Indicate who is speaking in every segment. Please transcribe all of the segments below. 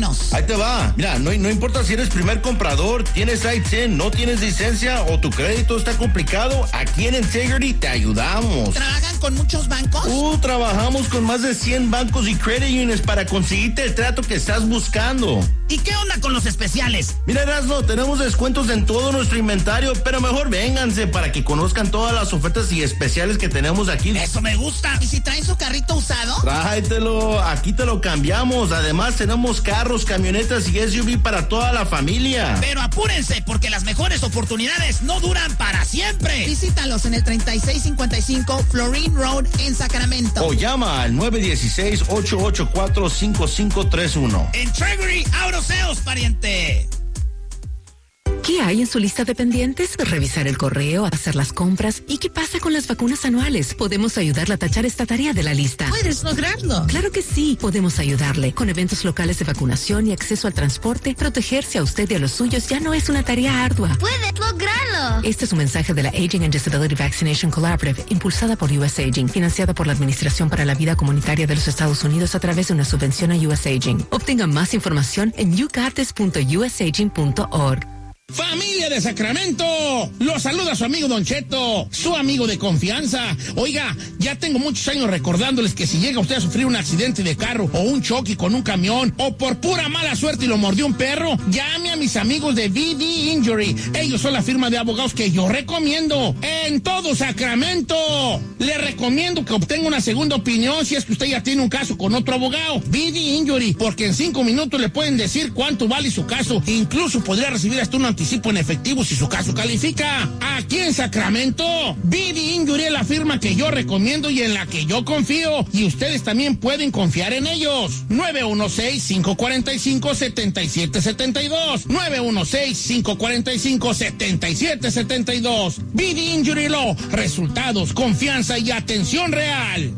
Speaker 1: Cuéntanos.
Speaker 2: Ahí te va. Mira, no importa si eres primer comprador, tienes ITIN, no tienes licencia o tu crédito está complicado, aquí en Integrity te ayudamos.
Speaker 1: ¿Trabajan con muchos bancos?
Speaker 2: Trabajamos con más de 100 bancos y credit unions para conseguirte el trato que estás buscando.
Speaker 1: ¿Y qué onda con los especiales?
Speaker 2: Mira, Erasmo, tenemos descuentos en todo nuestro inventario, pero mejor vénganse para que conozcan todas las ofertas y especiales que tenemos aquí.
Speaker 1: Eso me gusta. ¿Y si traen su carrito usado?
Speaker 2: Tráetelo, aquí te lo cambiamos. Además, tenemos carros, camionetas y SUV para toda la familia.
Speaker 1: Pero apúrense, porque las mejores oportunidades no duran para siempre. Visítalos en el 3655 Florine Road en Sacramento.
Speaker 2: O llama al 916-884-5531.
Speaker 1: Integrity Auto Sales, pariente.
Speaker 3: ¿Qué hay en su lista de pendientes? Revisar el correo, hacer las compras. ¿Y qué pasa con las vacunas anuales? Podemos ayudarle a tachar esta tarea de la lista.
Speaker 1: ¿Puedes lograrlo?
Speaker 3: Claro que sí, podemos ayudarle. Con eventos locales de vacunación y acceso al transporte, protegerse a usted y a los suyos ya no es una tarea ardua.
Speaker 4: ¡Puedes lograrlo!
Speaker 3: Este es un mensaje de la Aging and Disability Vaccination Collaborative, impulsada por US Aging, financiada por la Administración para la Vida Comunitaria de los Estados Unidos a través de una subvención a US Aging. Obtenga más información en yougotis.usaging.org.
Speaker 5: Familia de Sacramento, los saluda su amigo Don Cheto, su amigo de confianza. Oiga, ya tengo muchos años recordándoles que si llega usted a sufrir un accidente de carro o un choque con un camión o por pura mala suerte y lo mordió un perro, llame a mis amigos de VD Injury. Ellos son la firma de abogados que yo recomiendo en todo Sacramento. Le recomiendo que obtenga una segunda opinión si es que usted ya tiene un caso con otro abogado. VD Injury, porque en 5 minutos le pueden decir cuánto vale su caso. Incluso podría recibir hasta un anticipo en efectivo si su caso califica. Aquí en Sacramento, VD Injury es la firma que yo recomiendo y en la que yo confío. Y ustedes también pueden confiar en ellos. 916-545-7772. 916-545-7772. VD Injury Law. Resultados, confianza y atención real.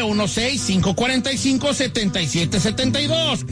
Speaker 5: 916-545-7772.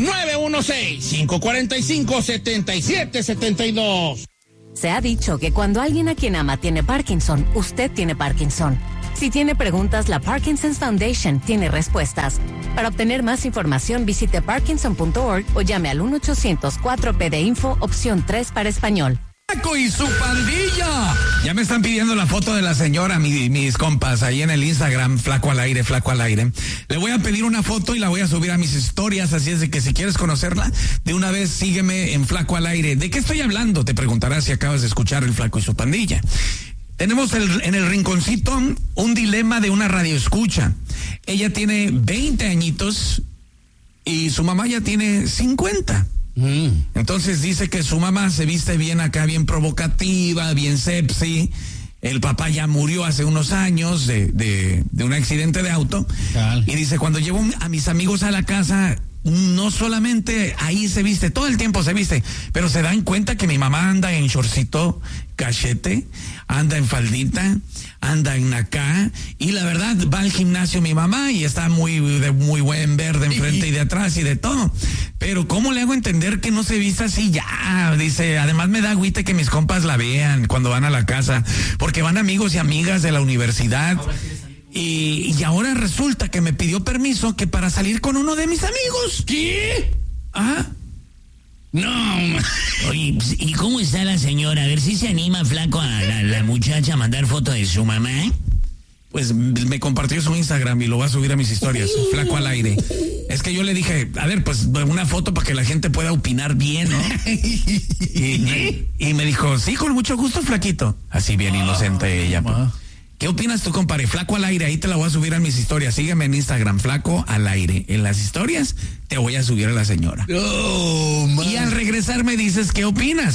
Speaker 5: 916-545-7772.
Speaker 6: Se ha dicho que cuando alguien a quien ama tiene Parkinson, usted tiene Parkinson. Si tiene preguntas, la Parkinson's Foundation tiene respuestas. Para obtener más información, visite parkinson.org o llame al 1-800-4PD-INFO, opción 3 para español.
Speaker 7: ¡Flaco y su pandilla! Ya me están pidiendo la foto de la señora, mis compas, ahí en el Instagram, Flaco al aire, Flaco al aire. Le voy a pedir una foto y la voy a subir a mis historias, así es de que si quieres conocerla, de una vez sígueme en Flaco al aire. ¿De qué estoy hablando? Te preguntarás si acabas de escuchar el Flaco y su pandilla. Tenemos en el rinconcito un dilema de una radioescucha. Ella tiene 20 añitos y su mamá ya tiene 50. Entonces dice que su mamá se viste bien acá, bien provocativa, bien sexy. El papá ya murió hace unos años de un accidente de auto. Y dice, cuando llevo a mis amigos a la casa, no solamente ahí se viste, todo el tiempo se viste, pero se dan cuenta que mi mamá anda en shortcito, cachete, anda en faldita, anda en acá, y la verdad va al gimnasio mi mamá y está muy buen verde enfrente y de atrás y de todo. Pero ¿cómo le hago entender que no se vista así ya? Dice, además me da agüite que mis compas la vean cuando van a la casa, porque van amigos y amigas de la universidad. Y ahora resulta que me pidió permiso que para salir con uno de mis amigos.
Speaker 5: ¿Qué?
Speaker 7: ¿Ah?
Speaker 8: No, oye, ¿y cómo está la señora? A ver si se anima, Flaco, a la muchacha a mandar foto de su mamá.
Speaker 7: Pues me compartió su Instagram y lo va a subir a mis historias, Flaco al aire. Es que yo le dije, a ver, pues una foto para que la gente pueda opinar bien, ¿no? y me dijo, sí, con mucho gusto, Flaquito. Así bien inocente ella. Pues. ¿Qué opinas tú, compadre? Flaco al aire, ahí te la voy a subir a mis historias. Sígueme en Instagram, Flaco al aire. En las historias te voy a subir a la señora. Y al regresar me dices, ¿qué opinas?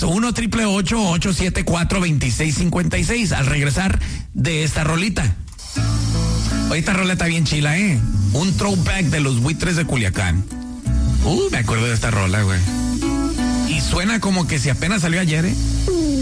Speaker 7: 1-888-874-2656. Al regresar de esta rolita. Oye, esta rola está bien chila, ¿eh? Un throwback de los Buitres de Culiacán. Me acuerdo de esta rola, güey. Y suena como que si apenas salió ayer, ¿eh?